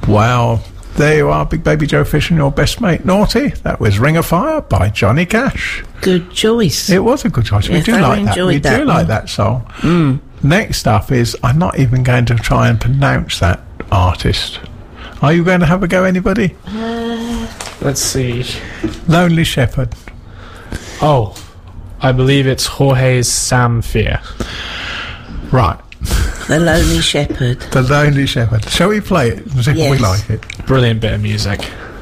Well, there you are, Big Baby Joe Fish and your best mate, Naughty. That was Ring of Fire by Johnny Cash. Good choice. It was a good choice. Yeah, We do like that. We do like that song. Next up is, I'm not even going to try and pronounce that artist. Are you going to have a go, anybody? Let's see. Lonely Shepherd. Oh, I believe it's Jorge Samfier. Right. The Lonely Shepherd. The Lonely Shepherd. Shall we play it and see if we Yes. like it? Brilliant bit of music.